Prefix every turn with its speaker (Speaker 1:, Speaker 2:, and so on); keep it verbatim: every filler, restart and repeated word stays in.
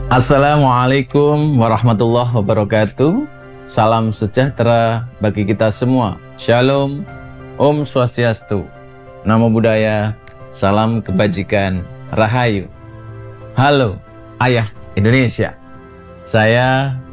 Speaker 1: Assalamualaikum warahmatullahi wabarakatuh. Salam sejahtera bagi kita semua. Shalom, Om Swastiastu, Namo Buddhaya, salam kebajikan, Rahayu. Halo, Ayah Indonesia. Saya